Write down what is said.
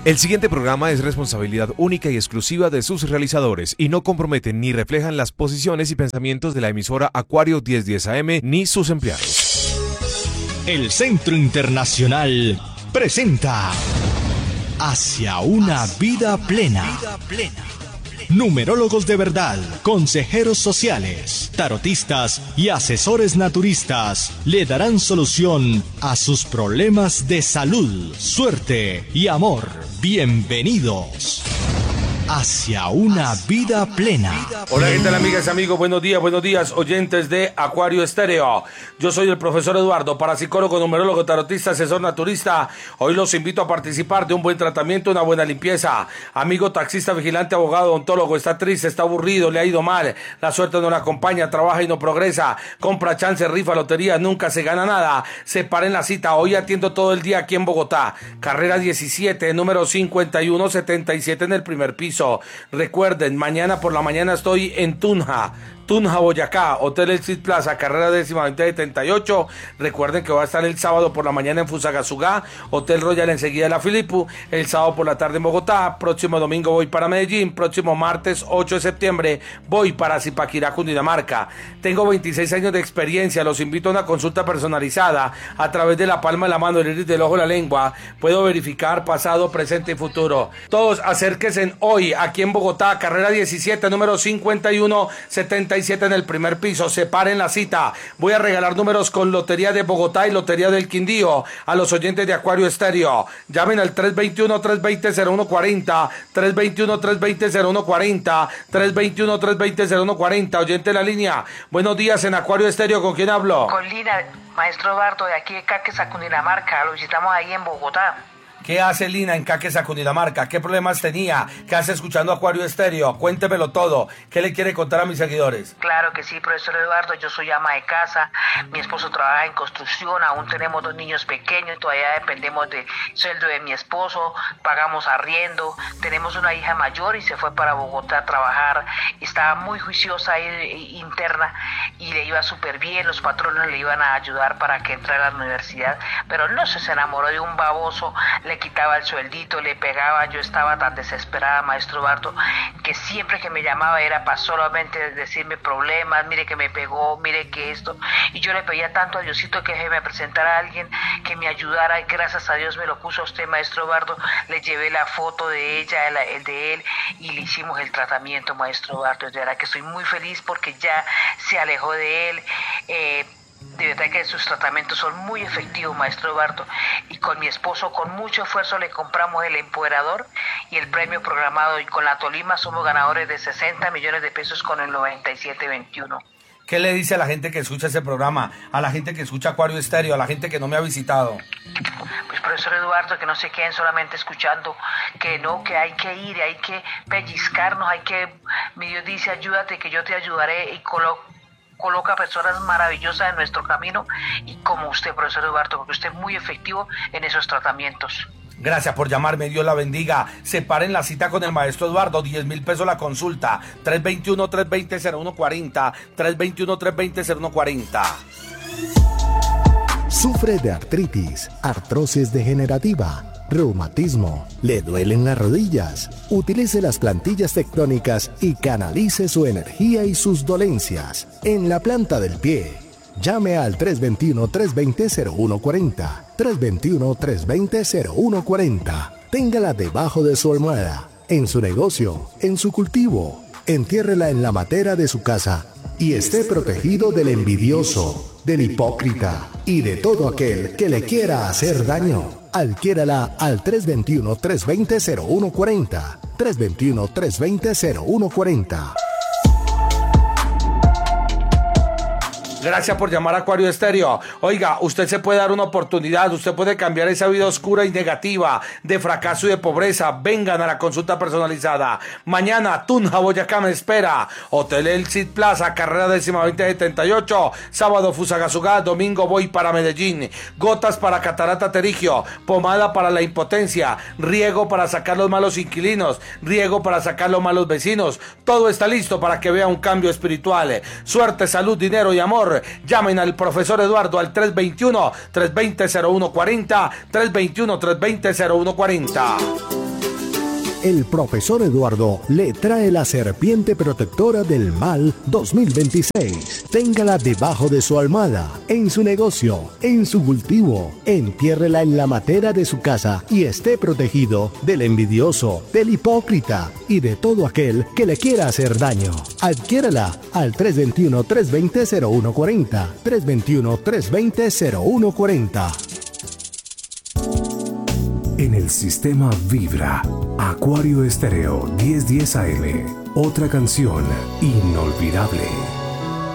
El siguiente programa es responsabilidad única y exclusiva de sus realizadores y no comprometen ni reflejan las posiciones y pensamientos de la emisora Acuario 1010 AM ni sus empleados. El Centro Internacional presenta Hacia una vida plena. Numerólogos de verdad, consejeros sociales, tarotistas y asesores naturistas le darán solución a sus problemas de salud, suerte y amor. Bienvenidos hacia una vida plena. Hola, ¿qué tal, amigas y amigos? Buenos días, oyentes de Acuario Estéreo. Yo soy el profesor Eduardo, parapsicólogo, numerólogo, tarotista, asesor naturista. Hoy los invito a participar de un buen tratamiento, una buena limpieza. Amigo taxista, vigilante, abogado, odontólogo, está triste, está aburrido, le ha ido mal, la suerte no le acompaña, trabaja y no progresa, compra chance, rifa, lotería, nunca se gana nada. Separen la cita, hoy atiendo todo el día aquí en Bogotá. Carrera 17, número 5177 en el primer piso. Recuerden, mañana por la mañana estoy en Tunja, Boyacá, Hotel El Cid Plaza, carrera 10-2078. Recuerden que va a estar el sábado por la mañana en Fusagasugá, Hotel Royal enseguida de la Filipu, el sábado por la tarde en Bogotá, próximo domingo voy para Medellín, próximo martes 8 de septiembre voy para Zipaquirá, Cundinamarca. Tengo 26 años de experiencia, los invito a una consulta personalizada a través de la palma de la mano, el iris del ojo, la lengua. Puedo verificar pasado, presente y futuro. Todos acérquense hoy aquí en Bogotá, carrera 17, número 5177 en el primer piso. Separen la cita. Voy a regalar números con Lotería de Bogotá y Lotería del Quindío a los oyentes de Acuario Estéreo. Llamen al 321-320-0140, 321-320-0140, 321-320-0140. Oyente de la línea. Buenos días en Acuario Estéreo. ¿Con quién hablo? Con Lina, maestro Eduardo, de aquí de Caquesa, Cundinamarca. Lo visitamos ahí en Bogotá. ¿Qué hace Lina en Caquesa, Cundinamarca? ¿Qué problemas tenía? ¿Qué hace escuchando Acuario Estéreo? Cuéntemelo todo. ¿Qué le quiere contar a mis seguidores? Claro que sí, profesor Eduardo. Yo soy ama de casa. Mi esposo trabaja en construcción. Aún tenemos 2 niños pequeños. Todavía dependemos del sueldo de mi esposo. Pagamos arriendo. Tenemos una hija mayor y se fue para Bogotá a trabajar. Estaba muy juiciosa interna y le iba súper bien. Los patronos le iban a ayudar para que entrara a la universidad. Pero no se enamoró de un baboso. Le quitaba el sueldito, le pegaba. Yo estaba tan desesperada, maestro Eduardo, que siempre que me llamaba era para solamente decirme problemas, mire que me pegó, mire que esto, y yo le pedía tanto a Diosito que me presentara a alguien que me ayudara, y gracias a Dios me lo puso a usted, maestro Eduardo. Le llevé la foto de ella, el de él, y le hicimos el tratamiento, maestro Eduardo. De verdad que estoy muy feliz porque ya se alejó de él. De verdad que sus tratamientos son muy efectivos, maestro Eduardo. Y con mi esposo, con mucho esfuerzo, le compramos el empoderador y el premio programado. Y con la Tolima somos ganadores de 60 millones de pesos con el 9721. ¿Qué le dice a la gente que escucha ese programa? A la gente que escucha Acuario Estéreo, a la gente que no me ha visitado. Pues, profesor Eduardo, que no se queden solamente escuchando, que no, que hay que ir, hay que pellizcarnos, hay que... Mi Dios dice, ayúdate que yo te ayudaré, y coloca personas maravillosas en nuestro camino, y como usted, profesor Eduardo, porque usted es muy efectivo en esos tratamientos. Gracias por llamarme, Dios la bendiga. Separen la cita con el maestro Eduardo, 10,000 pesos la consulta, 321-320-0140, 321-320-0140. Sufre de artritis, artrosis degenerativa, reumatismo, le duelen las rodillas. Utilice las plantillas tectónicas y canalice su energía y sus dolencias en la planta del pie. Llame al 321-320-0140, 321-320-0140. Téngala debajo de su almohada, en su negocio, en su cultivo. Entiérrela en la matera de su casa y esté protegido del envidioso, del hipócrita y de todo aquel que le quiera hacer daño. Adquiérala al 321-320-0140, 321-320-0140. Gracias por llamar a Acuario Estéreo. Oiga, usted se puede dar una oportunidad, usted puede cambiar esa vida oscura y negativa, de fracaso y de pobreza. Vengan a la consulta personalizada. Mañana, Tunja, Boyacá me espera. Hotel El Cid Plaza, carrera 10-2078. Sábado, Fusagasugá. Domingo voy para Medellín. Gotas para catarata terigio, pomada para la impotencia, riego para sacar los malos inquilinos, riego para sacar los malos vecinos. Todo está listo para que vea un cambio espiritual. Suerte, salud, dinero y amor. Llamen al profesor Eduardo al 321-320-0140, 321-320-0140. el profesor Eduardo le trae la serpiente protectora del mal 2026. Téngala debajo de su almohada, en su negocio, en su cultivo. Entiérrela en la matera de su casa y esté protegido del envidioso, del hipócrita y de todo aquel que le quiera hacer daño. Adquiérala al 321-320-0140. 321-320-0140. En el sistema vibra Acuario Estéreo 1010 AM. Otra canción inolvidable.